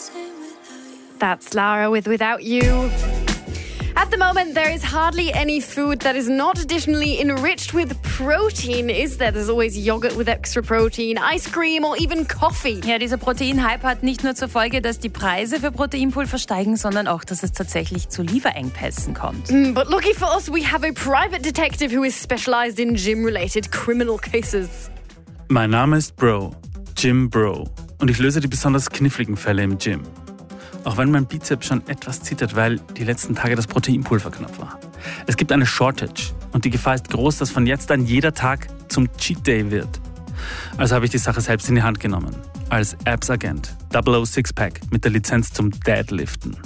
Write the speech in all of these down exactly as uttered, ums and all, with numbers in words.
That's Lara with Without You. At the moment, there is hardly any food that is not additionally enriched with protein, is there? There's always yogurt with extra protein, ice cream or even coffee. Ja, dieser Proteinhype hat nicht nur zur Folge, dass die Preise für Proteinpulver steigen, sondern auch, dass es tatsächlich zu Lieferengpässen kommt. Mm, but lucky for us, we have a private detective who is specialized in gym-related criminal cases. Mein Name ist Bro, Jim Bro, und ich löse die besonders kniffligen Fälle im Gym. Auch wenn mein Bizeps schon etwas zittert, weil die letzten Tage das Proteinpulver knapp war. Es gibt eine Shortage und die Gefahr ist groß, dass von jetzt an jeder Tag zum Cheat Day wird. Also habe ich die Sache selbst in die Hand genommen. Als Abs-Agent, Double O Six-Pack mit der Lizenz zum Deadliften.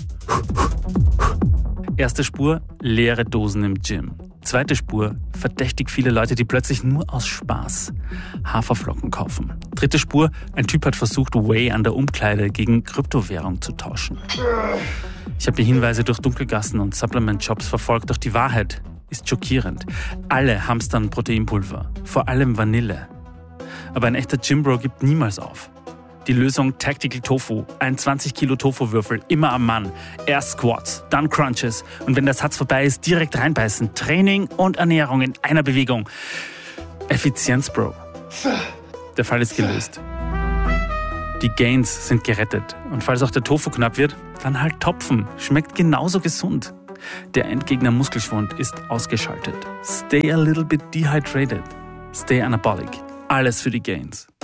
Erste Spur, leere Dosen im Gym. Zweite Spur, verdächtig viele Leute, die plötzlich nur aus Spaß Haferflocken kaufen. Dritte Spur, ein Typ hat versucht, Whey an der Umkleide gegen Kryptowährung zu tauschen. Ich habe die Hinweise durch Dunkelgassen und Supplement-Shops verfolgt, doch die Wahrheit ist schockierend. Alle hamstern Proteinpulver, vor allem Vanille. Aber ein echter Gymbro gibt niemals auf. Die Lösung Tactical Tofu, ein zwanzig Kilo Tofu-Würfel, immer am Mann. Erst Squats, dann Crunches und wenn der Satz vorbei ist, direkt reinbeißen. Training und Ernährung in einer Bewegung. Effizienz, Bro. Der Fall ist gelöst. Die Gains sind gerettet. Und falls auch der Tofu knapp wird, dann halt Topfen. Schmeckt genauso gesund. Der Endgegner Muskelschwund ist ausgeschaltet. Stay a little bit dehydrated. Stay anabolic. Alles für die Gains.